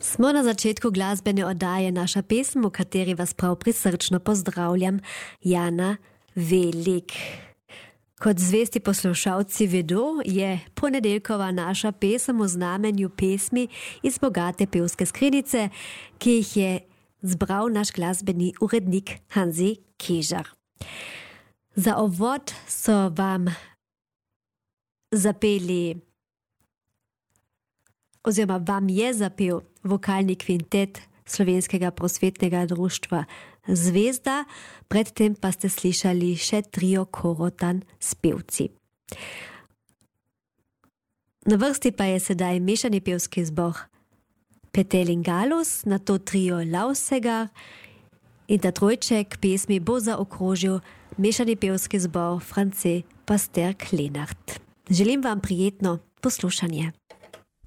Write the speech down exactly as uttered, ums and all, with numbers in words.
Smo na začetku glasbene oddaje Naša pesem, v kateri vas prav prisrčno pozdravljam, Jana Velik. Kot zvesti poslušalci vedo, je ponedeljkova naša pesem v znamenju pesmi iz bogate pevske skrinice, ki jih je zbral naš glasbeni urednik Hanzi Kežar. Za ovod so vam zapeli, oziroma vam je zapel vokalni kvintet Slovenskega prosvetnega društva Zvezda, predtem pa ste slišali še trio Korotan s pevci. Na vrsti pa je sedaj mešani pevski zbor Petelin Galus, na to trio Lausegar in ta trojček pesmi bo zaokrožil mešani pevski zbor France Pasteur Klenart. Želim vam prijetno poslušanje.